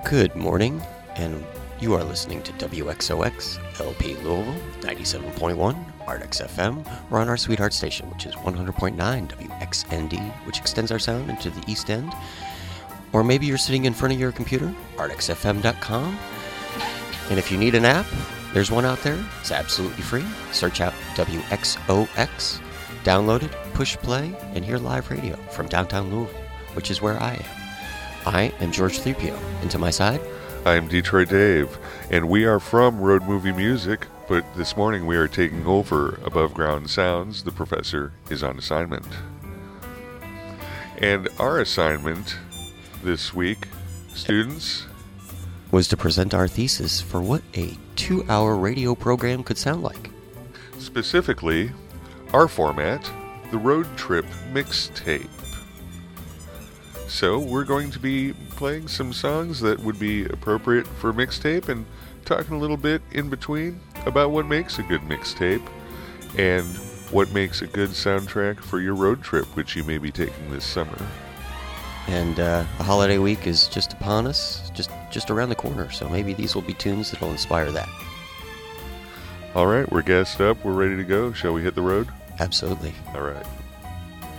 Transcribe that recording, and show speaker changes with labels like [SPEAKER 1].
[SPEAKER 1] Good morning, and you are listening to WXOX LP Louisville 97.1 Ardex FM. We're on our sweetheart station, which is 100.9 WXND, which extends our sound into the East End. Or maybe you're sitting in front of your computer, ardexfm.com. And if you need an app, there's one out there. It's absolutely free. Search out WXOX, download it, push play, and hear live radio from downtown Louisville, which is where I am. I am George Thurpio, and to my side,
[SPEAKER 2] I'm Detroit Dave, and we are from Road Movie Music, but this morning we are taking over Above Ground Sounds. The professor is on assignment. And our assignment this week, students,
[SPEAKER 1] was to present our thesis for what a 2-hour radio program could sound like.
[SPEAKER 2] Specifically, our format, the Road Trip Mixtape. So we're going to be playing some songs that would be appropriate for mixtape and talking a little bit in between about what makes a good mixtape and what makes a good soundtrack for your road trip, which you may be taking this summer.
[SPEAKER 1] And the holiday week is just upon us, just around the corner, so maybe these will be tunes that will inspire that.
[SPEAKER 2] All right, we're gassed up, we're ready to go. Shall we hit the road?
[SPEAKER 1] Absolutely.
[SPEAKER 2] All right.